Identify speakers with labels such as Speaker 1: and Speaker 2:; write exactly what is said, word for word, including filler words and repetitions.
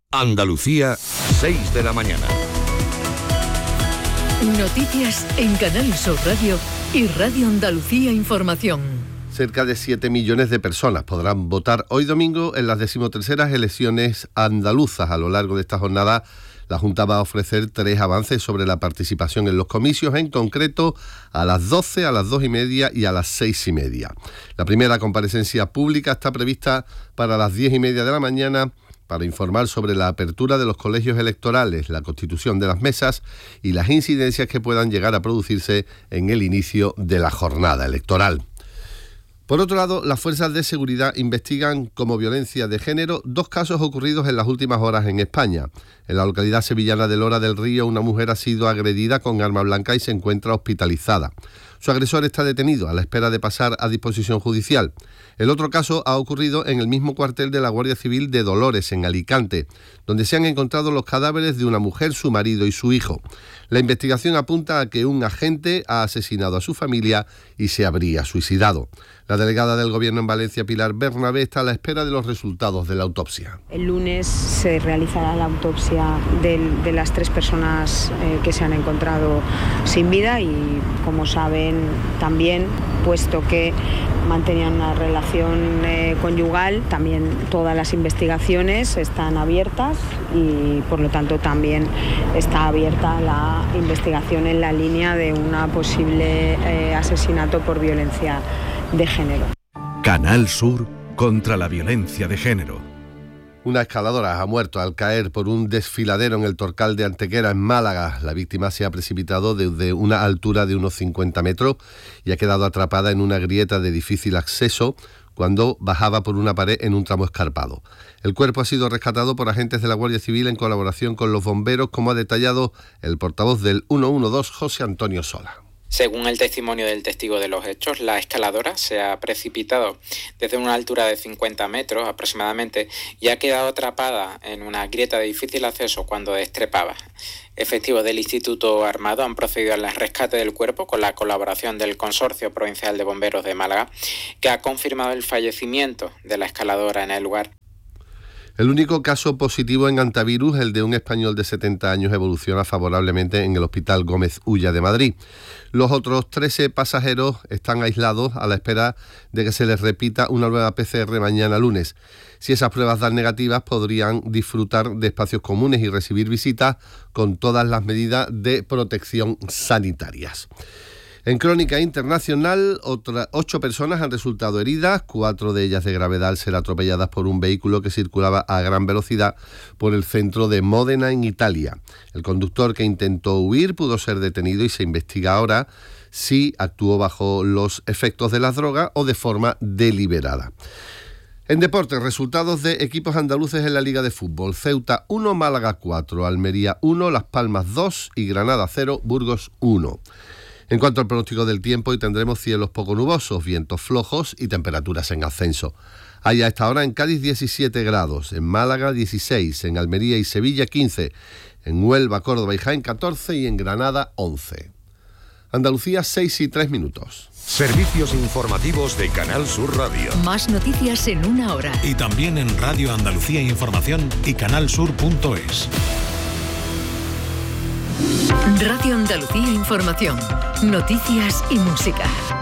Speaker 1: Andalucía, seis de la mañana.
Speaker 2: Noticias en Canal Sur Radio y Radio Andalucía Información.
Speaker 3: Cerca de siete millones de personas podrán votar hoy domingo en las decimoterceras elecciones andaluzas. A lo largo de esta jornada, la Junta va a ofrecer tres avances sobre la participación en los comicios, en concreto a las doce, a las dos y media y a las seis y media. La primera comparecencia pública está prevista para las diez y media de la mañana para informar sobre la apertura de los colegios electorales, la constitución de las mesas y las incidencias que puedan llegar a producirse en el inicio de la jornada electoral. Por otro lado, las fuerzas de seguridad investigan como violencia de género dos casos ocurridos en las últimas horas en España. En la localidad sevillana de Lora del Río, una mujer ha sido agredida con arma blanca y se encuentra hospitalizada. Su agresor está detenido a la espera de pasar a disposición judicial. El otro caso ha ocurrido en el mismo cuartel de la Guardia Civil de Dolores, en Alicante, donde se han encontrado los cadáveres de una mujer, su marido y su hijo. La investigación apunta a que un agente ha asesinado a su familia y se habría suicidado. La delegada del Gobierno en Valencia, Pilar Bernabé, está a la espera de los resultados de la autopsia.
Speaker 4: El lunes se realizará la autopsia de, de las tres personas eh, que se han encontrado sin vida y, como saben, también, puesto que mantenían una relación eh, conyugal, también todas las investigaciones están abiertas y, por lo tanto, también está abierta la investigación en la línea de un posible eh, asesinato por violencia de género.
Speaker 1: Canal Sur contra la violencia de género.
Speaker 3: Una escaladora ha muerto al caer por un desfiladero en el Torcal de Antequera, en Málaga. La víctima se ha precipitado desde una altura de unos cincuenta metros y ha quedado atrapada en una grieta de difícil acceso cuando bajaba por una pared en un tramo escarpado. El cuerpo ha sido rescatado por agentes de la Guardia Civil en colaboración con los bomberos, como ha detallado el portavoz del ciento doce, José Antonio Sola.
Speaker 5: Según el testimonio del testigo de los hechos, la escaladora se ha precipitado desde una altura de cincuenta metros aproximadamente y ha quedado atrapada en una grieta de difícil acceso cuando destrepaba. Efectivos del Instituto Armado han procedido al rescate del cuerpo con la colaboración del Consorcio Provincial de Bomberos de Málaga, que ha confirmado el fallecimiento de la escaladora en el lugar.
Speaker 3: El único caso positivo en antivirus, el de un español de setenta años, evoluciona favorablemente en el Hospital Gómez Ulla de Madrid. Los otros trece pasajeros están aislados a la espera de que se les repita una nueva P C R mañana lunes. Si esas pruebas dan negativas, podrían disfrutar de espacios comunes y recibir visitas con todas las medidas de protección sanitarias. En crónica internacional, otras ocho personas han resultado heridas, cuatro de ellas de gravedad al ser atropelladas por un vehículo que circulaba a gran velocidad por el centro de Módena, en Italia. El conductor, que intentó huir, pudo ser detenido y se investiga ahora si actuó bajo los efectos de las drogas o de forma deliberada. En deportes, resultados de equipos andaluces en la Liga de Fútbol. Ceuta uno, Málaga cuatro, Almería uno, Las Palmas dos y Granada cero, Burgos uno. En cuanto al pronóstico del tiempo, hoy tendremos cielos poco nubosos, vientos flojos y temperaturas en ascenso. Hay a esta hora en Cádiz diecisiete grados, en Málaga dieciséis, en Almería y Sevilla quince, en Huelva, Córdoba y Jaén catorce y en Granada once. Andalucía, seis y tres minutos.
Speaker 1: Servicios informativos de Canal Sur Radio.
Speaker 2: Más noticias en una hora.
Speaker 6: Y también en Radio Andalucía Información y canalsur punto es.
Speaker 2: Radio Andalucía Información. Noticias y música.